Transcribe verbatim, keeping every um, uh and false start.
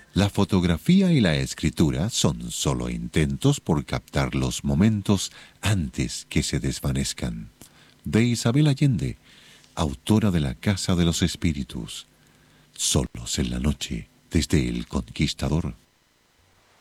La fotografía y la escritura son solo intentos por captar los momentos antes que se desvanezcan. De Isabel Allende, autora de La Casa de los Espíritus. Solos en la noche, desde El Conquistador.